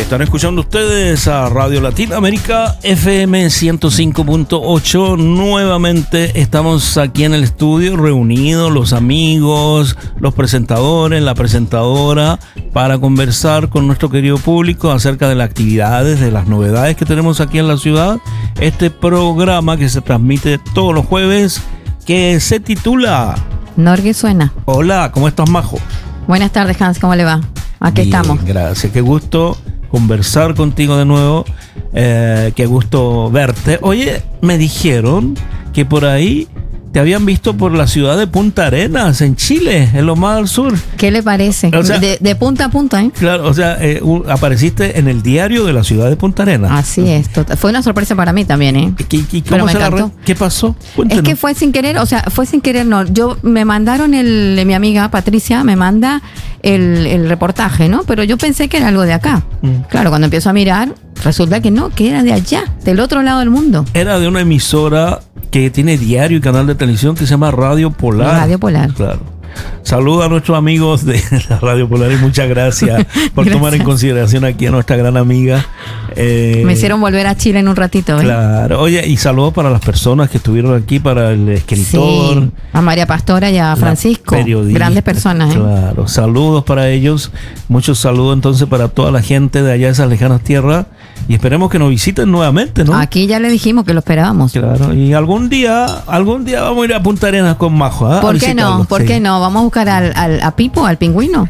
Están escuchando ustedes a Radio Latinoamérica FM 105.8. Nuevamente estamos aquí en el estudio reunidos los amigos, los presentadores, la presentadora, para conversar con nuestro querido público acerca de las actividades, de las novedades que tenemos aquí en la ciudad. Este programa que se transmite todos los jueves, que se titula Norge Suena. Hola, ¿cómo estás, Majo? Buenas tardes, Hans, ¿cómo le va? Aquí Bien, estamos. Gracias, qué gusto conversar contigo de nuevo, qué gusto verte. Oye, me dijeron que por ahí te habían visto por la ciudad de Punta Arenas, en Chile, en lo más al sur. ¿Qué le parece? O sea, de punta a punta, ¿eh? Claro, o sea, apareciste en el diario de la ciudad de Punta Arenas. Así es, fue una sorpresa para mí también, ¿eh? ¿Cómo se agarró? ¿Qué pasó? Cuéntanos. Es que fue sin querer, no. Me mandaron mi amiga Patricia me manda el reportaje, ¿no? Pero yo pensé que era algo de acá. Claro, cuando empiezo a mirar, resulta que no, que era de allá, del otro lado del mundo. Era de una emisora que tiene diario y canal de televisión que se llama Radio Polar. Radio Polar. Claro. Saludos a nuestros amigos de la Radio Polar y muchas gracias por tomar en consideración aquí a nuestra gran amiga. Me hicieron volver a Chile en un ratito. Claro. Oye, y saludos para las personas que estuvieron aquí, para el escritor. Sí, a María Pastora y a Francisco. Grandes personas. Claro. Saludos para ellos. Muchos saludos entonces para toda la gente de allá de esas lejanas tierras. Y esperemos que nos visiten nuevamente, ¿no? Aquí ya le dijimos que lo esperábamos. Claro. Y algún día vamos a ir a Punta Arenas con Majo. ¿Eh? ¿Por qué no? ¿Por qué no? Vamos a buscar a Pipo, al pingüino.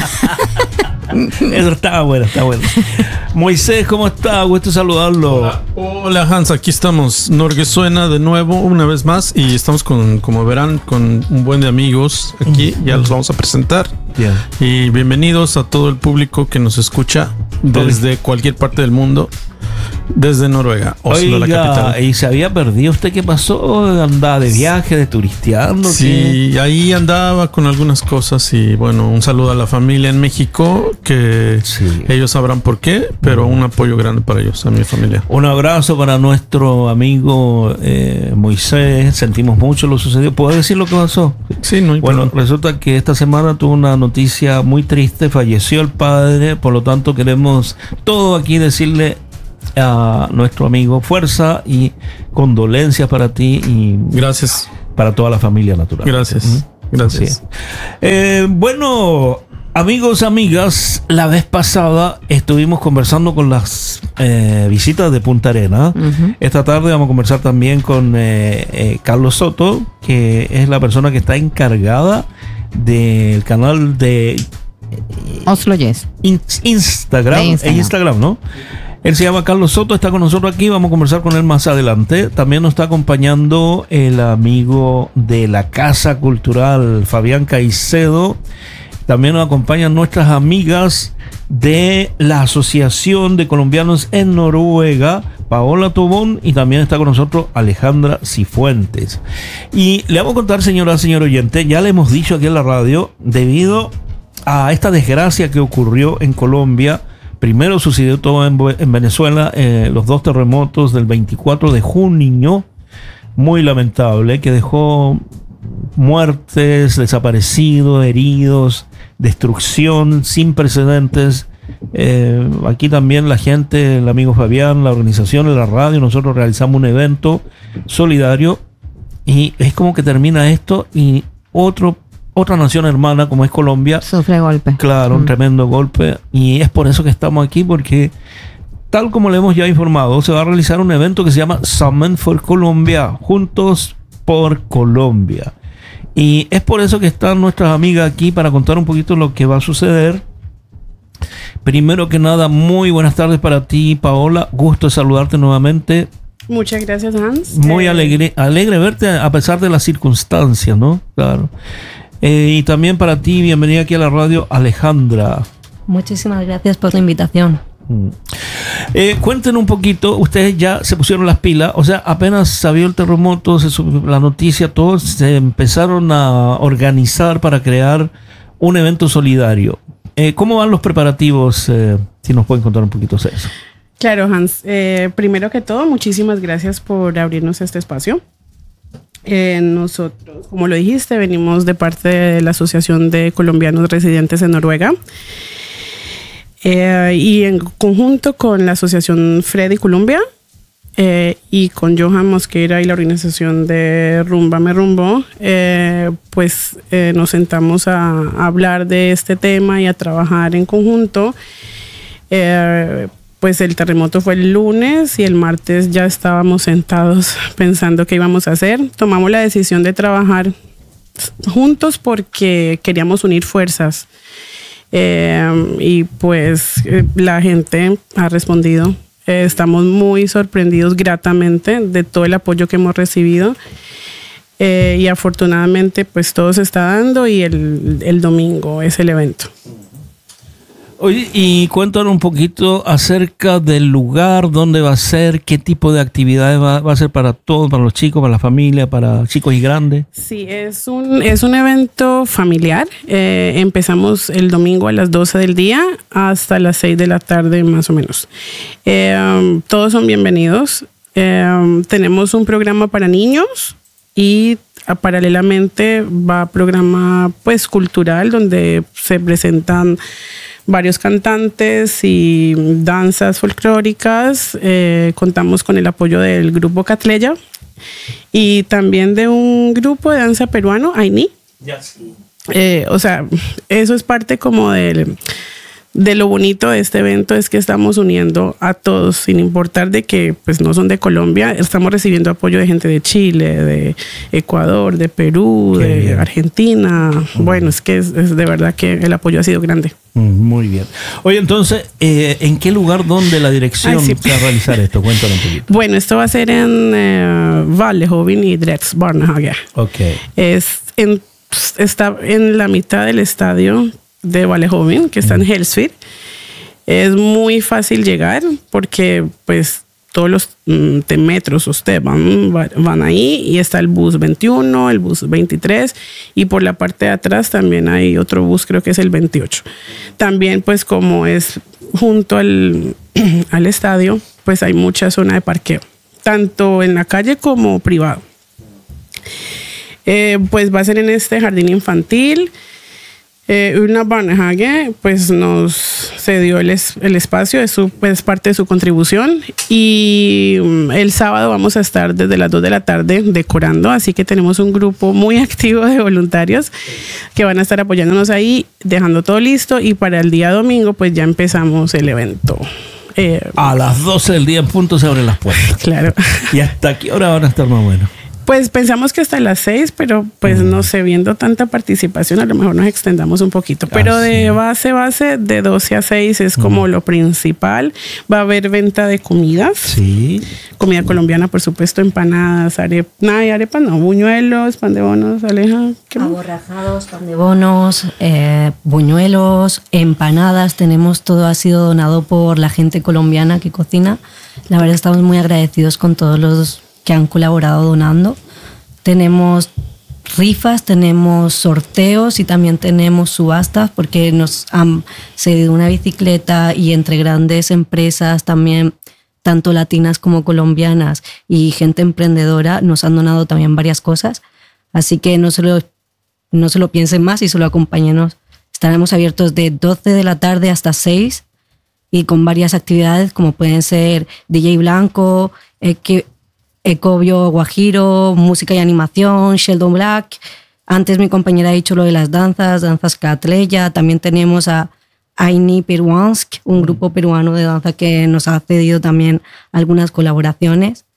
Eso está bueno. Moisés, ¿cómo está? Gusto saludarlo. Hola Hans, aquí estamos. Norge Suena de nuevo, una vez más. Y estamos como verán, con un buen de amigos aquí. Ya los vamos a presentar. Yeah. Y bienvenidos a todo el público que nos escucha desde cualquier parte del mundo. Desde Noruega, Oslo, la capital. ¿Y se había perdido usted? ¿Qué pasó? ¿Andaba de viaje, de turisteando? Sí, ¿qué? ahí andaba con algunas cosas. Y bueno, un saludo a la familia en México, que ellos sabrán por qué, pero un apoyo grande para ellos, a mi familia. Un abrazo para nuestro amigo Moisés. Sentimos mucho lo sucedido. ¿Puedo decir lo que pasó? Sí, no hay problema. Resulta que esta semana tuvo una noticia muy triste. Falleció el padre, por lo tanto queremos todo aquí decirle a nuestro amigo fuerza y condolencias para ti y gracias para toda la familia natural. Gracias. Bueno, amigos, amigas, la vez pasada estuvimos conversando con las visitas de Punta Arenas. Esta tarde vamos a conversar también con Carlos Soto, que es la persona que está encargada del canal de Oslo Yes. Instagram, ¿no? Él se llama Carlos Soto, está con nosotros aquí, vamos a conversar con él más adelante. También nos está acompañando el amigo de la Casa Cultural, Fabián Caicedo. También nos acompañan nuestras amigas de la Asociación de Colombianos en Noruega, Paola Tobón, y también está con nosotros Alejandra Cifuentes. Y le vamos a contar, señor oyente, ya le hemos dicho aquí en la radio, debido a esta desgracia que ocurrió en Colombia. Primero sucedió todo en Venezuela, los dos terremotos del 24 de junio, muy lamentable, que dejó muertes, desaparecidos, heridos, destrucción sin precedentes. Aquí también la gente, el amigo Fabián, la organización de la radio, nosotros realizamos un evento solidario y es como que termina esto y otra nación hermana como es Colombia sufre golpe. Claro, un tremendo golpe. Y es por eso que estamos aquí, porque tal como le hemos ya informado, se va a realizar un evento que se llama Sammen for Colombia, Juntos por Colombia. Y es por eso que están nuestras amigas aquí para contar un poquito lo que va a suceder. Primero que nada, muy buenas tardes para ti, Paola. Gusto de saludarte nuevamente. Muchas gracias, Hans. Muy alegre verte a pesar de las circunstancias, ¿no? Claro. Y también para ti, bienvenida aquí a la radio, Alejandra. Muchísimas gracias por la invitación. Cuenten un poquito, ustedes ya se pusieron las pilas, o sea, apenas sabía el terremoto, la noticia, todos se empezaron a organizar para crear un evento solidario. ¿Cómo van los preparativos? Si nos pueden contar un poquito de eso. Claro, Hans. Primero que todo, muchísimas gracias por abrirnos este espacio. Nosotros, como lo dijiste, venimos de parte de la Asociación de Colombianos Residentes en Noruega. Y en conjunto con la Asociación Freddy Colombia y con Johan Mosquera y la organización de Rumba Me Rumbo, pues nos sentamos a hablar de este tema y a trabajar en conjunto. Pues el terremoto fue el lunes y el martes ya estábamos sentados pensando qué íbamos a hacer. Tomamos la decisión de trabajar juntos porque queríamos unir fuerzas. Y pues la gente ha respondido. Estamos muy sorprendidos gratamente de todo el apoyo que hemos recibido. Y afortunadamente pues todo se está dando y el domingo es el evento. Oye, y cuéntanos un poquito acerca del lugar, dónde va a ser, qué tipo de actividades va a ser para todos, para los chicos, para la familia, para chicos y grandes. Sí, es un evento familiar. Empezamos el domingo a las 12 del día hasta las 6 de la tarde más o menos. Todos son bienvenidos. Tenemos un programa para niños y paralelamente va programa pues cultural donde se presentan varios cantantes y danzas folclóricas. Contamos con el apoyo del grupo Catleya y también de un grupo de danza peruano, Aini. Yes. O sea, eso es parte como de lo bonito de este evento, es que estamos uniendo a todos, sin importar de que pues no son de Colombia. Estamos recibiendo apoyo de gente de Chile, de Ecuador, de Perú, de bien. Argentina. Bueno, es que es de verdad que el apoyo ha sido grande. Muy bien. Oye, entonces, ¿en qué lugar, dónde la dirección va a realizar esto? Cuéntanos un poquito. Bueno, esto va a ser en Vallejoven y Dredsbarnhage. Ok. Está en la mitad del estadio de Vallejoven, que está en Helsfyr. Es muy fácil llegar porque pues todos los metros usted van ahí y está el bus 21, el bus 23 y por la parte de atrás también hay otro bus, creo que es el 28. También pues como es junto al estadio, pues hay mucha zona de parqueo, tanto en la calle como privado. Pues va a ser en este jardín infantil. Una Barnhage pues nos cedió el espacio, es parte de su contribución y el sábado vamos a estar desde las 2 de la tarde decorando, así que tenemos un grupo muy activo de voluntarios que van a estar apoyándonos ahí, dejando todo listo y para el día domingo pues ya empezamos el evento. A las 12 del día en punto se abren las puertas. Claro. ¿Y hasta qué hora van a estar más o menos? Pues pensamos que hasta las 6, pero pues no sé, viendo tanta participación, a lo mejor nos extendamos un poquito. Pero de base, de 12 a 6 es como lo principal. Va a haber venta de comidas. Sí. Comida colombiana, por supuesto, empanadas, arepas, no, buñuelos, pan de bonos, Aleja. Aborrajados, pan de bonos, buñuelos, empanadas. Tenemos todo, ha sido donado por la gente colombiana que cocina. La verdad estamos muy agradecidos con todos los que han colaborado donando. Tenemos rifas, tenemos sorteos y también tenemos subastas porque nos han cedido una bicicleta y entre grandes empresas también, tanto latinas como colombianas y gente emprendedora, nos han donado también varias cosas. Así que no se lo piensen más y solo acompáñenos. Estaremos abiertos de 12 de la tarde hasta 6 y con varias actividades como pueden ser DJ Blanco, Ecobio Guajiro, música y animación, Sheldon Black. Antes mi compañera ha dicho lo de las danzas Catleya. También tenemos a Aini Peruansk, un grupo peruano de danza que nos ha cedido también algunas colaboraciones.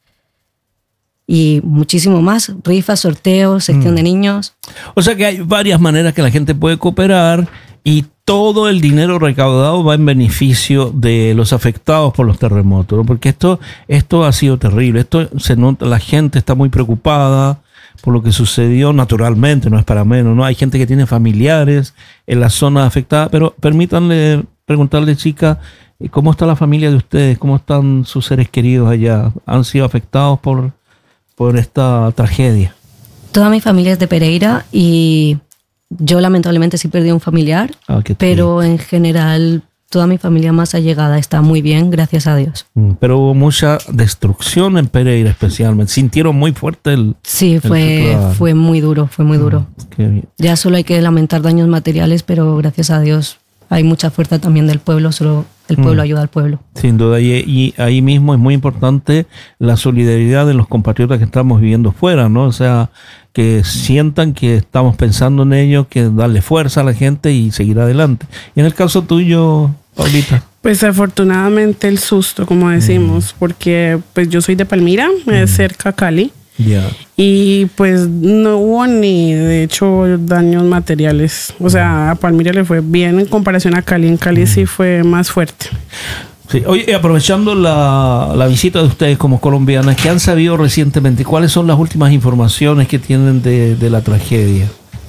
Y muchísimo más, rifas, sorteos, sección de niños. O sea que hay varias maneras que la gente puede cooperar y todo el dinero recaudado va en beneficio de los afectados por los terremotos, ¿no? Porque esto ha sido terrible. Esto se nota, la gente está muy preocupada por lo que sucedió naturalmente, no es para menos, ¿no? Hay gente que tiene familiares en la zona afectada, pero permítanle preguntarle, chica, ¿cómo está la familia de ustedes? ¿Cómo están sus seres queridos allá? ¿Han sido afectados por esta tragedia? Toda mi familia es de Pereira y yo lamentablemente sí perdí un familiar, pero en general toda mi familia más allegada está muy bien, gracias a Dios. Pero hubo mucha destrucción en Pereira especialmente. ¿Sintieron muy fuerte el... Sí, fue muy duro, fue muy duro. Qué bien. Ya solo hay que lamentar daños materiales, pero gracias a Dios hay mucha fuerza también del pueblo, solo el pueblo ayuda al pueblo. Sin duda, y ahí mismo es muy importante la solidaridad de los compatriotas que estamos viviendo fuera, ¿no? O sea, que sientan que estamos pensando en ellos, que darle fuerza a la gente y seguir adelante. Y en el caso tuyo, Paulita. Pues afortunadamente el susto, como decimos, porque pues yo soy de Palmira, es cerca a Cali. Yeah. Y pues no hubo ni de hecho daños materiales. O sea, a Palmira le fue bien en comparación a Cali. En Cali sí fue más fuerte. Sí. Oye, aprovechando la visita de ustedes como colombianas, ¿qué han sabido recientemente? ¿Cuáles son las últimas informaciones que tienen de la tragedia?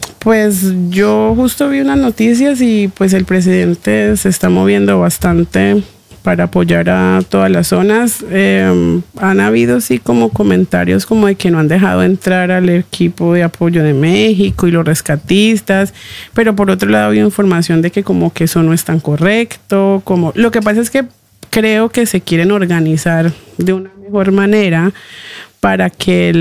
Pues yo justo vi unas noticias y pues el presidente se está moviendo bastante para apoyar a todas las zonas. Han habido sí como comentarios como de que no han dejado entrar al equipo de apoyo de México y los rescatistas, pero por otro lado hay información de que como que eso no es tan correcto, como lo que pasa es que creo que se quieren organizar de una mejor manera para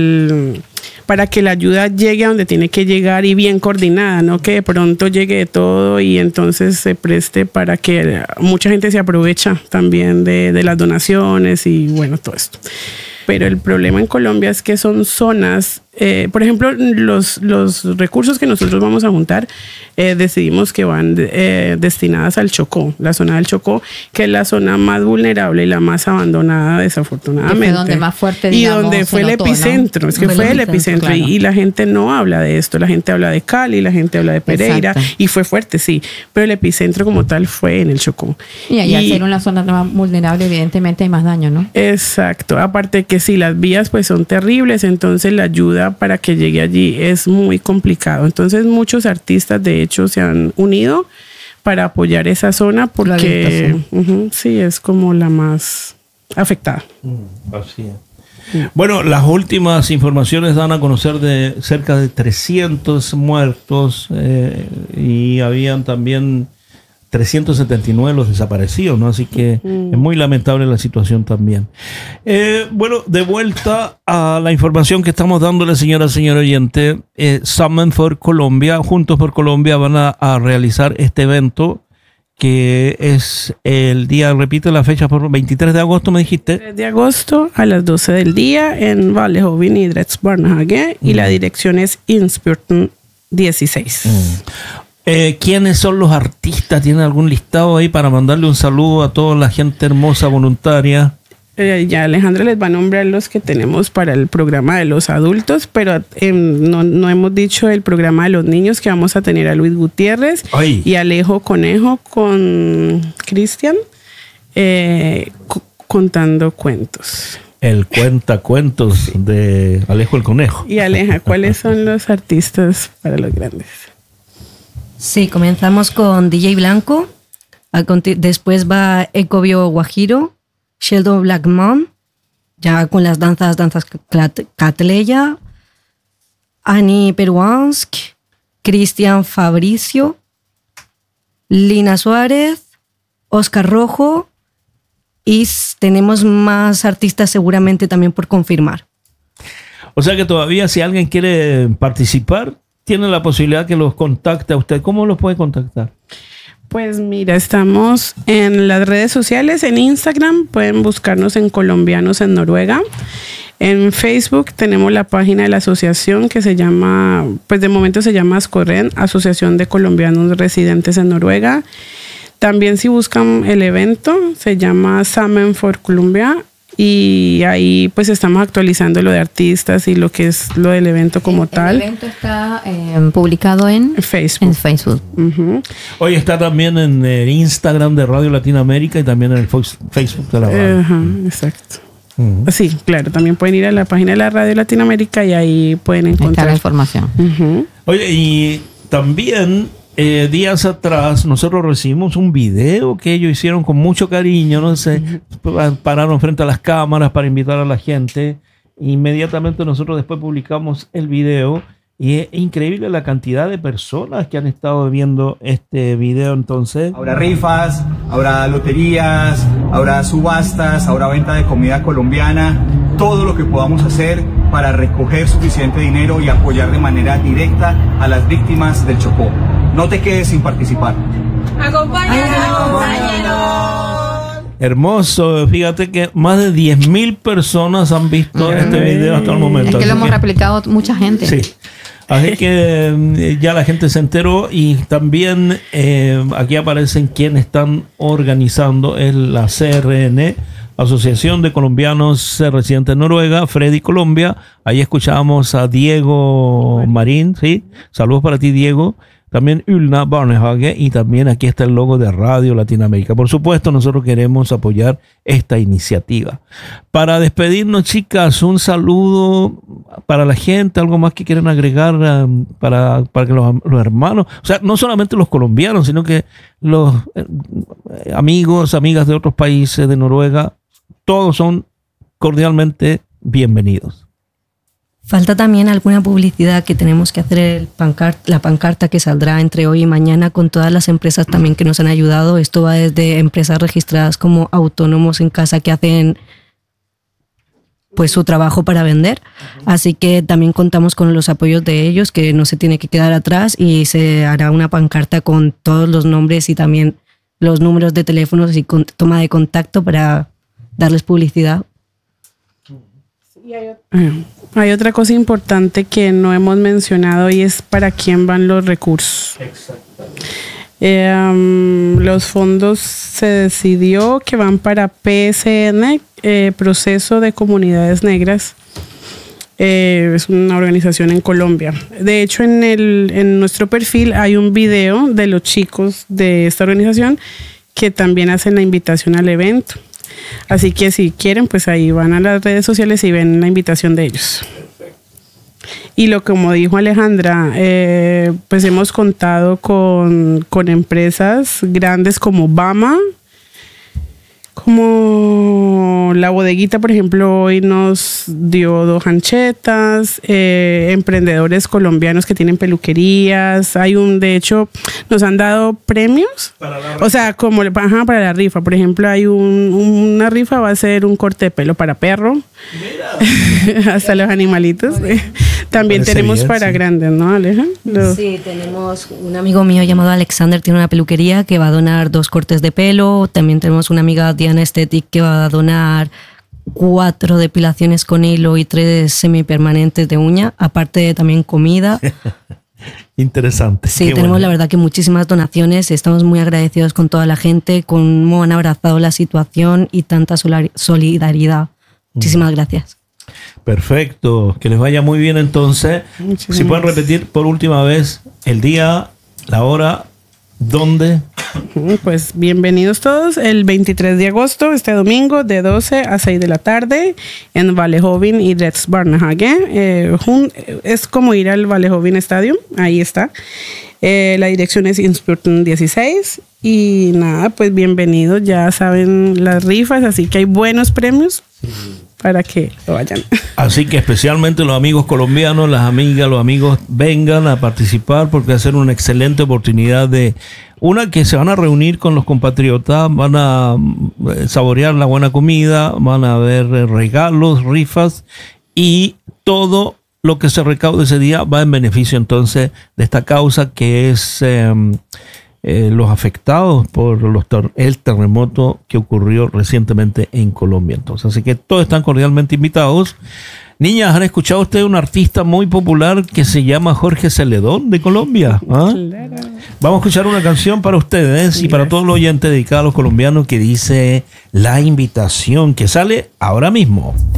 que la ayuda llegue a donde tiene que llegar y bien coordinada, no que de pronto llegue de todo y entonces se preste para que mucha gente se aprovecha también de las donaciones y bueno, todo esto. Pero el problema en Colombia es que son zonas, por ejemplo, los recursos que nosotros vamos a juntar, decidimos que van destinadas al Chocó, la zona del Chocó, que es la zona más vulnerable y la más abandonada, desafortunadamente. Y fue donde más fuerte, digamos, y donde fue el epicentro, ¿no? Es que fue el epicentro, claro. Y la gente no habla de esto, la gente habla de Cali, la gente habla de Pereira, exacto. Y fue fuerte, sí, pero el epicentro como tal fue en el Chocó. Y al ser una zona más vulnerable, evidentemente hay más daño, ¿no? Exacto, aparte que sí, las vías pues son terribles, entonces la ayuda para que llegue allí es muy complicado. Entonces muchos artistas de hecho se han unido para apoyar esa zona porque sí, es como la más afectada. Así es. Bueno, las últimas informaciones dan a conocer de cerca de 300 muertos y habían también 379 los desaparecidos, ¿no? Así que es muy lamentable la situación también. Bueno, de vuelta a la información que estamos dándole, señor oyente, Summon for Colombia, Juntos por Colombia, van a realizar este evento que es el día, repite la fecha, por 23 de agosto, me dijiste. 3 de agosto a las 12 del día en Vallejoven y Barnehage y la dirección es Inspirton 16. ¿Quiénes son los artistas? ¿Tienen algún listado ahí para mandarle un saludo a toda la gente hermosa voluntaria? Ya Alejandra les va a nombrar los que tenemos para el programa de los adultos, pero no hemos dicho el programa de los niños, que vamos a tener a Luis Gutiérrez y Alejo Conejo con Cristian contando cuentos. El cuentacuentos de Alejo el Conejo. Y Aleja, ¿cuáles son los artistas para los grandes? Sí, comenzamos con DJ Blanco, después va Ecobio Guajiro, Sheldon Blackmon, ya con las danzas Catleya, Ani Peruansk, Cristian Fabricio, Lina Suárez, Oscar Rojo y tenemos más artistas seguramente también por confirmar. O sea que todavía si alguien quiere participar, tiene la posibilidad que los contacte a usted. ¿Cómo los puede contactar? Pues mira, estamos en las redes sociales, en Instagram, pueden buscarnos en Colombianos en Noruega. En Facebook tenemos la página de la asociación que se llama, pues de momento se llama Ascorren, Asociación de Colombianos Residentes en Noruega. También si buscan el evento, se llama Summon for Colombia. Y ahí pues estamos actualizando lo de artistas y lo que es lo del evento como tal. El evento está publicado en Facebook. Hoy está también en el Instagram de Radio Latinoamérica y también en el Facebook de la radio. Exacto. Sí, claro, también pueden ir a la página de la Radio Latinoamérica y ahí pueden encontrar está la información. Oye, y también días atrás nosotros recibimos un video que ellos hicieron con mucho cariño, no sé, pararon frente a las cámaras para invitar a la gente. Inmediatamente nosotros después publicamos el video y es increíble la cantidad de personas que han estado viendo este video. Entonces habrá rifas, habrá loterías, habrá subastas, habrá venta de comida colombiana, todo lo que podamos hacer para recoger suficiente dinero y apoyar de manera directa a las víctimas del Chocó. No te quedes sin participar. Hermoso, fíjate que más de 10,000 personas han visto este video hasta el momento. Es que lo hemos replicado mucha gente. Sí. Así que ya la gente se enteró y también aquí aparecen quienes están organizando, es la CRN, Asociación de Colombianos Residentes en Noruega, Freddy Colombia. Ahí escuchábamos a Diego Marín, ¿sí? Saludos para ti, Diego. También Ulna Barnehage, y también aquí está el logo de Radio Latinoamérica. Por supuesto, nosotros queremos apoyar esta iniciativa. Para despedirnos, chicas, un saludo para la gente, algo más que quieran agregar para que los hermanos, o sea, no solamente los colombianos, sino que los amigos, amigas de otros países de Noruega, todos son cordialmente bienvenidos. Falta también alguna publicidad que tenemos que hacer, la pancarta que saldrá entre hoy y mañana con todas las empresas también que nos han ayudado. Esto va desde empresas registradas como autónomos en casa que hacen pues su trabajo para vender. Así que también contamos con los apoyos de ellos, que no se tiene que quedar atrás, y se hará una pancarta con todos los nombres y también los números de teléfonos y toma de contacto para darles publicidad. Hay otra cosa importante que no hemos mencionado y es para quién van los recursos. Los fondos se decidió que van para PSN, Proceso de Comunidades Negras. Es una organización en Colombia. De hecho, en nuestro perfil hay un video de los chicos de esta organización que también hacen la invitación al evento. Así que si quieren, pues ahí van a las redes sociales y ven la invitación de ellos. Y como dijo Alejandra, pues hemos contado con empresas grandes como Bama, como La Bodeguita, por ejemplo, hoy nos dio 2 anchetas, emprendedores colombianos que tienen peluquerías. De hecho, nos han dado premios. O sea, como para la rifa. Por ejemplo, hay una rifa, va a ser un corte de pelo para perro. Hasta los animalitos. También tenemos bien, para grandes, ¿no, Aleja? Sí, tenemos un amigo mío llamado Alexander, tiene una peluquería que va a donar 2 cortes de pelo. También tenemos una amiga, Diana Aesthetic, que va a donar 4 depilaciones con hilo y 3 semipermanentes de uña, aparte de también comida. Interesante. Sí, tenemos la verdad que muchísimas donaciones. Estamos muy agradecidos con toda la gente, cómo han abrazado la situación y tanta solidaridad. Muchísimas gracias. Perfecto, que les vaya muy bien entonces. Si pueden repetir por última vez el día, la hora, dónde. Pues bienvenidos todos el 23 de agosto, este domingo, de 12 a 6 de la tarde en Vallehovin y Reds Barnehage. Es como ir al Vallehovin Stadium, ahí está. La dirección es Inspurten 16 y nada, pues bienvenidos, ya saben las rifas, así que hay buenos premios. Para que lo vayan. Así que especialmente los amigos colombianos, las amigas, los amigos, vengan a participar porque va a ser una excelente oportunidad que se van a reunir con los compatriotas, van a saborear la buena comida, van a ver regalos, rifas y todo lo que se recaude ese día va en beneficio entonces de esta causa que es los afectados por el terremoto que ocurrió recientemente en Colombia. Entonces, así que todos están cordialmente invitados. Niñas, ¿han escuchado ustedes un artista muy popular que se llama Jorge Celedón de Colombia? ¿Ah? Claro. Vamos a escuchar una canción para ustedes y para todos los oyentes dedicados a los colombianos que dice La Invitación, que sale ahora mismo.